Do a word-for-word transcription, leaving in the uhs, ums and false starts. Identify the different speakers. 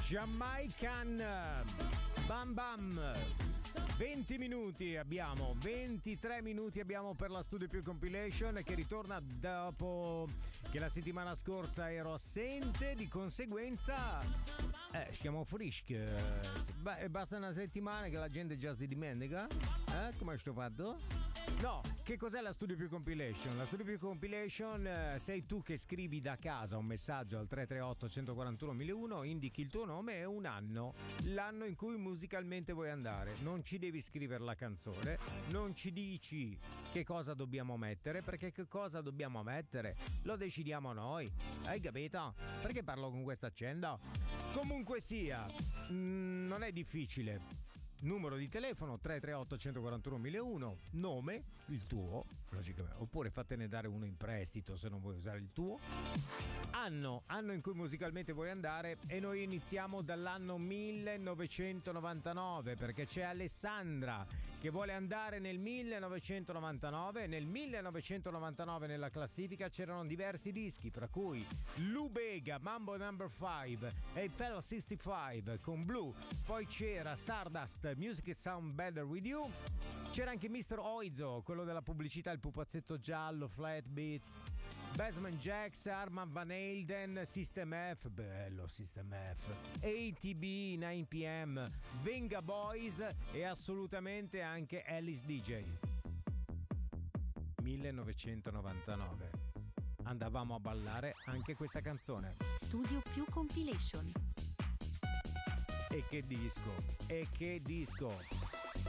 Speaker 1: Jamaican Bam Bam. venti minuti abbiamo, ventitré minuti abbiamo per la Studio Più Compilation, che ritorna dopo che la settimana scorsa ero assente, di conseguenza eh, siamo frisch. Beh, basta una settimana che la gente già si dimentica. Eh, come sto fatto? No, che cos'è la Studio Più Compilation? La Studio Più Compilation eh, sei tu che scrivi da casa un messaggio al tre tre otto uno quattro uno uno zero uno, indichi il tuo nome e un anno, l'anno in cui musicalmente vuoi andare. Non ci devi scrivere la canzone, non ci dici che cosa dobbiamo mettere, perché che cosa dobbiamo mettere lo decidiamo noi, hai capito? Perché parlo con questa accenda? Comunque sia, mh, non è difficile. Numero di telefono tre tre otto uno quattro uno uno zero uno, nome, il tuo, logicamente, oppure fatene dare uno in prestito se non vuoi usare il tuo. Anno, anno in cui musicalmente vuoi andare, e noi iniziamo dall'anno millenovecentonovantanove, perché c'è Alessandra che vuole andare nel millenovecentonovantanove. Nel millenovecentonovantanove nella classifica c'erano diversi dischi, fra cui Lou Bega, Mambo number five e Fella sessantacinque con Blue. Poi c'era Stardust, Music Sound Better With You. C'era anche mister Oizo, quello della pubblicità, il pupazzetto giallo, Flat Beat. Basement Jaxx, Armand Van Helden, System F, bello System F, A T B, nove P M, Venga Boys e assolutamente anche Alice D J. millenovecentonovantanove. Andavamo a ballare anche questa canzone.
Speaker 2: Studio Più Compilation.
Speaker 1: E che disco, e che disco.